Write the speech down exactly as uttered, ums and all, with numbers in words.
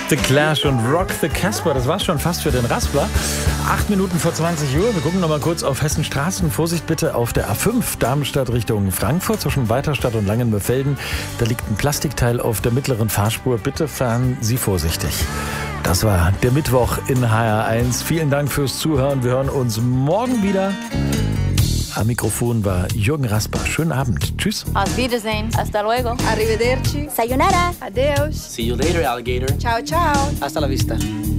The Clash und Rock the Casbah. Das war's schon fast für den Raspler. Acht Minuten vor zwanzig Uhr. Wir gucken noch mal kurz auf Hessenstraßen. Vorsicht bitte auf der A fünf Darmstadt Richtung Frankfurt zwischen Weiterstadt und Langenmörfelden. Da liegt ein Plastikteil auf der mittleren Fahrspur. Bitte fahren Sie vorsichtig. Das war der Mittwoch in H R eins. Vielen Dank fürs Zuhören. Wir hören uns morgen wieder. Am Mikrofon war Jürgen Rasper. Schönen Abend. Tschüss. Auf Wiedersehen. Hasta luego. Arrivederci. Sayonara. Adeus. See you later, alligator. Ciao, ciao. Hasta la vista.